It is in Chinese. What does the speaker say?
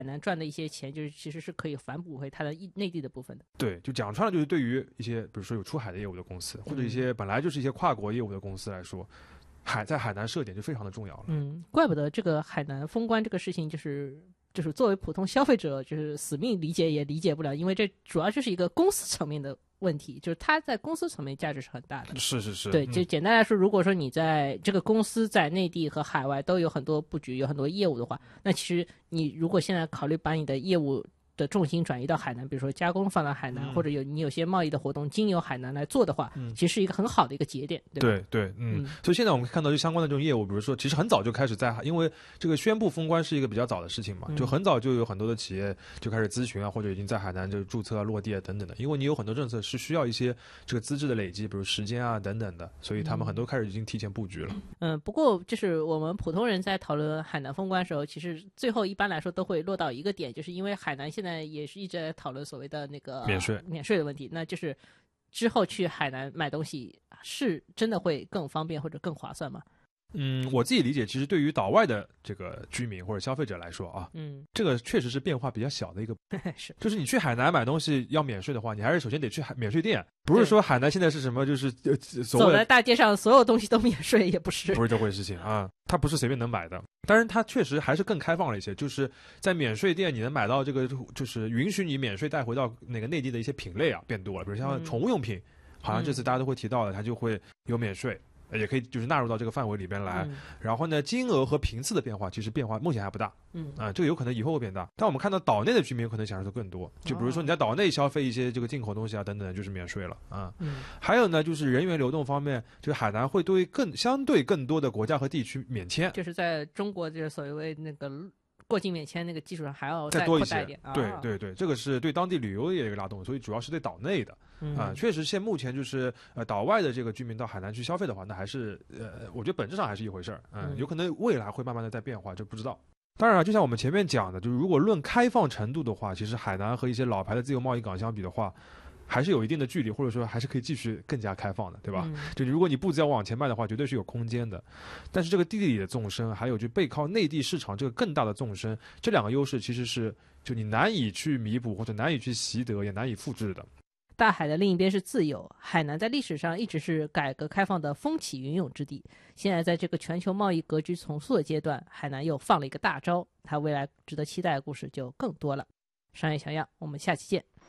海南赚的一些钱，就是其实是可以反哺回它的内地的部分的。 对，就讲穿了，就是对于一些比如说有出海的业务的公司，或者一些本来就是一些跨国业务的公司来说，在海南设点就非常的重要了。 怪不得这个海南封关这个事情就是作为普通消费者就是死命理解也理解不了，因为这主要就是一个公司层面的问题，就是它在公司层面价值是很大的。 是。 对，就简单来说，如果说你在这个公司在内地和海外都有很多布局，有很多业务的话，那其实你如果现在考虑把你的业务的重心转移到海南，比如说加工放到海南，或者你有些贸易的活动经由海南来做的话，其实是一个很好的一个节点，对吧？ 对，所以现在我们看到就相关的这种业务，比如说其实很早就开始因为这个宣布封关是一个比较早的事情嘛，就很早就有很多的企业就开始咨询啊，或者已经在海南就注册啊、落地啊等等的，因为你有很多政策是需要一些这个资质的累积，比如时间啊等等的，所以他们很多开始已经提前布局了。 不过就是我们普通人在讨论海南封关的时候，其实最后一般来说都会落到一个点，就是因为海南现在也是一直在讨论所谓的那个免税的问题，那就是之后去海南买东西是真的会更方便或者更划算吗？ 我自己理解，其实对于岛外的这个居民或者消费者来说啊，这个确实是变化比较小的一个是， 就是你去海南买东西要免税的话，你还是首先得去免税店，不是说海南现在是什么就是走在大街上所有东西都免税，也不是这回事情啊，它不是随便能买的。当然它确实还是更开放了一些，就是在免税店你能买到这个就是允许你免税带回到那个内地的一些品类啊变多了，比如像宠物用品，好像这次大家都会提到的，它就会有免税。也可以就是纳入到这个范围里边来，然后呢，金额和频次的变化其实变化目前还不大，这个有可能以后会变大。但我们看到岛内的居民有可能享受的更多，就比如说你在岛内消费一些这个进口东西啊等等，就是免税了啊。还有呢，就是人员流动方面，就是海南会对相对更多的国家和地区免签， 就是在中国就是所谓那个过境免签那个基础上还要再多一些扩大一点。 对，这个是对当地旅游业的一个拉动，所以主要是对岛内的确实目前就是岛外的这个居民到海南去消费的话，那还是我觉得本质上还是一回事儿，有可能未来会慢慢的在变化，这不知道。当然了，就像我们前面讲的，就是如果论开放程度的话，其实海南和一些老牌的自由贸易港相比的话，还是有一定的距离，或者说还是可以继续更加开放的，对吧？就如果你步子要往前迈的话，绝对是有空间的。但是这个地理的纵深，还有就背靠内地市场这个更大的纵深，这两个优势其实是就你难以去弥补或者难以去习得，也难以复制的。 大海的另一边是自由，海南在历史上一直是改革开放的风起云涌之地。现在在这个全球贸易格局重塑的阶段，海南又放了一个大招，它未来值得期待的故事就更多了。商业小样，我们下期见。